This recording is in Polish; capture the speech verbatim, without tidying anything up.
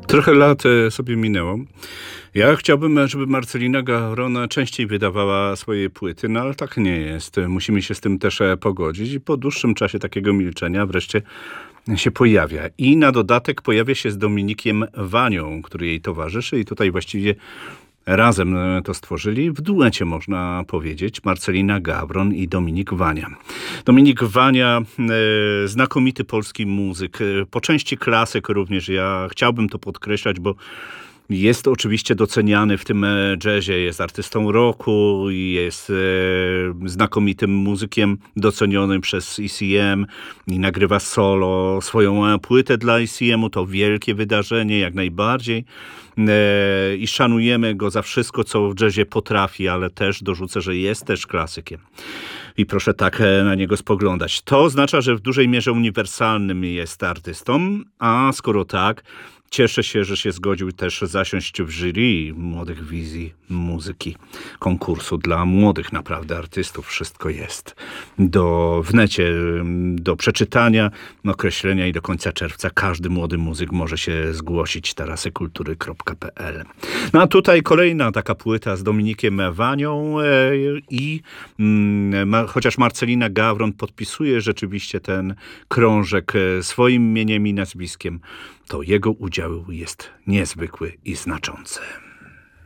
Trochę lat e, sobie minęło. Ja chciałbym, żeby Marcelina Gawron częściej wydawała swoje płyty, no ale tak nie jest. Musimy się z tym też e, pogodzić i po dłuższym czasie takiego milczenia wreszcie się pojawia. I na dodatek pojawia się z Dominikiem Wanią, który jej towarzyszy i tutaj właściwie razem e, to stworzyli. W duecie można powiedzieć Marcelina Gawron i Dominik Wania. Dominik Wania, e, znakomity polski muzyk, e, po części klasyk również. Ja chciałbym to podkreślać, bo jest oczywiście doceniany w tym jazzie, jest artystą rocku, jest e, znakomitym muzykiem docenionym przez E C M i nagrywa solo swoją płytę dla E C M-u. To wielkie wydarzenie, jak najbardziej. E, I szanujemy go za wszystko, co w jazzie potrafi, ale też dorzucę, że jest też klasykiem. I proszę tak na niego spoglądać. To oznacza, że w dużej mierze uniwersalnym jest artystą, a skoro tak, cieszę się, że się zgodził też zasiąść w jury Młodych Wizji Muzyki. Konkursu dla młodych naprawdę artystów. Wszystko jest do, w necie do przeczytania, określenia i do końca czerwca każdy młody muzyk może się zgłosić. tarasekultury kropka p l. No a tutaj kolejna taka płyta z Dominikiem Wanią e, i mm, ma, chociaż Marcelina Gawron podpisuje rzeczywiście ten krążek swoim imieniem i nazwiskiem, to jego udział jest niezwykły i znaczący.